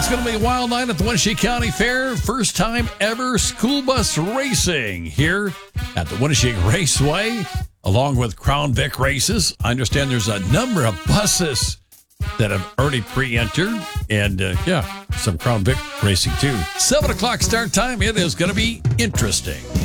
It's going to be a wild night at the Wenatchee County Fair. First time ever school bus racing here at the Wenatchee Raceway, along with Crown Vic races. I understand there's a number of buses that have already pre-entered, and some Crown Vic racing too. 7 o'clock start time. It is going to be interesting.